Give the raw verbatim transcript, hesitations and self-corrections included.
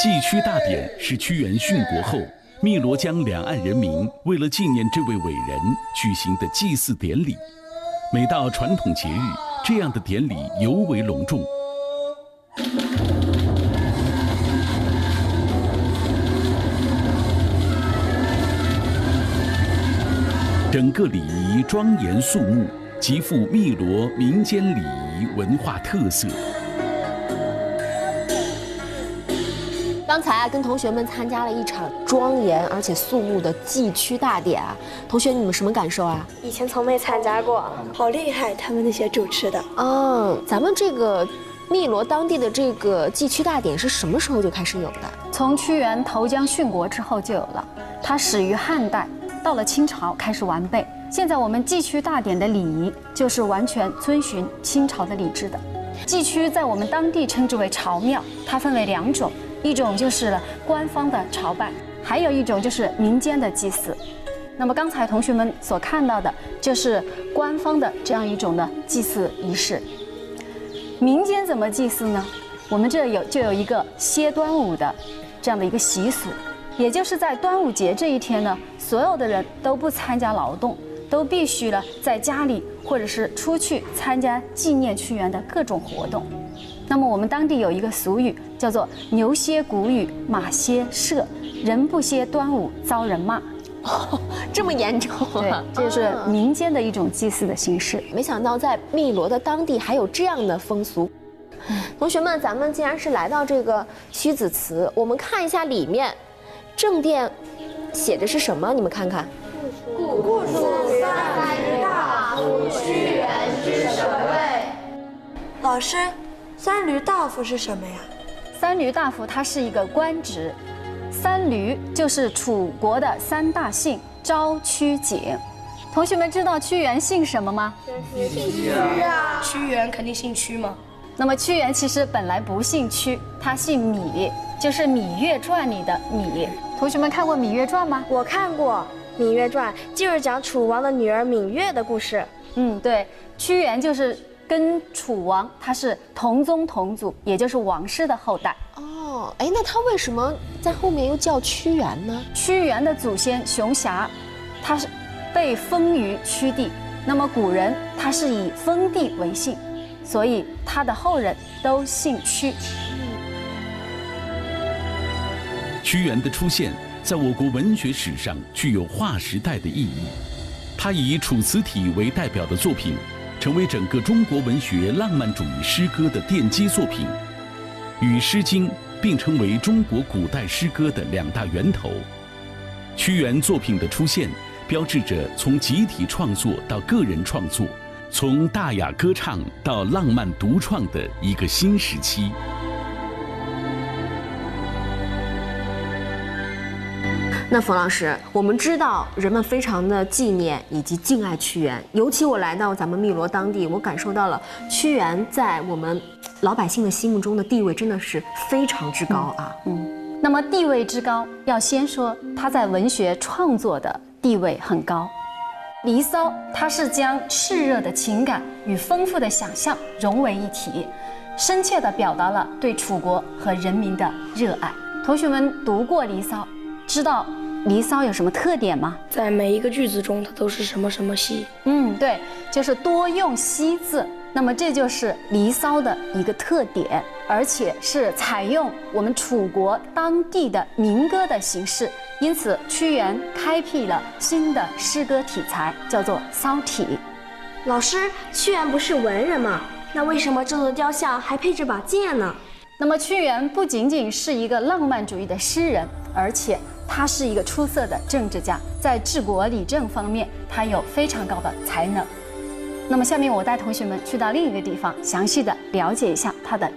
祭屈大典是屈原殉国后，汨罗江两岸人民为了纪念这位伟人举行的祭祀典礼。每到传统节日，这样的典礼尤为隆重。整个礼仪庄严肃穆，极富汨罗民间礼仪文化特色。 刚才啊，跟同学们参加了一场庄严而且肃穆的祭屈大典啊，同学你们什么感受啊？ 以前从没参加过，好厉害，他们那些主持的。 嗯，咱们这个汨罗当地的这个祭屈大典是什么时候就开始有的？ 从屈原投江殉国之后就有了，它始于汉代，到了清朝开始完备。现在我们祭屈大典的礼仪就是完全遵循清朝的礼制的。祭屈在我们当地称之为朝庙，它分为两种。一种就是官方的朝拜，还有一种就是民间的祭祀。那么刚才同学们所看到的，就是官方的这样一种的祭祀仪式。民间怎么祭祀呢？我们这有就有一个歇端午的这样的一个习俗，也就是在端午节这一天呢，所有的人都不参加劳动，都必须呢在家里或者是出去参加纪念屈原的各种活动。那么我们当地有一个俗语叫做“牛歇谷雨，马歇社，人不歇端午遭人骂”。 哦，这么严重啊！ 对，这就是民间的一种祭祀的形式。 没想到在汨罗的当地还有这样的风俗。同学们，咱们既然是来到这个屈子祠，我们看一下里面，正殿写着是什么？你们看看。 故属三闾大夫屈原之神位。老师，三闾大夫是什么呀？ 三闾大夫它是一个官职，三闾就是楚国的三大姓昭、屈、景。同学们知道屈原姓什么吗？ 姓屈啊。 屈原肯定姓屈吗？ 那么屈原其实本来不姓屈，他姓芈，就是《芈月传》里的芈。同学们看过《芈月传》吗？ 我看过，《芈月传》就是讲楚王的女儿芈月的故事。 嗯，对，屈原就是跟楚王他是同宗同祖，也就是王室的后代。 哦，哎，那他为什么在后面又叫屈原呢？ 屈原的祖先熊瑕，他是被封于屈地，那么古人他是以封地为姓，所以他的后人都姓屈。 屈原的出现在我国文学史上具有划时代的意义，他以楚辞体为代表的作品成为整个中国文学浪漫主义诗歌的奠基作品，与《诗经》并称为中国古代诗歌的两大源头。屈原作品的出现，标志着从集体创作到个人创作，从大雅歌唱到浪漫独创的一个新时期。 那冯老师，我们知道人们非常的纪念以及敬爱屈原，尤其我来到咱们汨罗当地，我感受到了屈原在我们老百姓的心目中的地位真的是非常之高啊。 嗯，嗯那么地位之高，要先说他在文学创作的地位很高。《离骚》它是将炽热的情感与丰富的想象融为一体，深切地表达了对楚国和人民的热爱。同学们读过《离骚》，知道《离骚》有什么特点吗？ 在每一个句子中，它都是什么什么兮。 嗯，对，就是多用兮字。那么这就是《离骚》的一个特点，而且是采用我们楚国当地的民歌的形式，因此屈原开辟了新的诗歌题材，叫做骚体。 老师，屈原不是文人吗？那为什么这座雕像还配着把剑呢？ 那么屈原不仅仅是一个浪漫主义的诗人，而且他是一个出色的政治家，在治国理政方面，他有非常高的才能。那么下面我带同学们去到另一个地方，详细的了解一下他的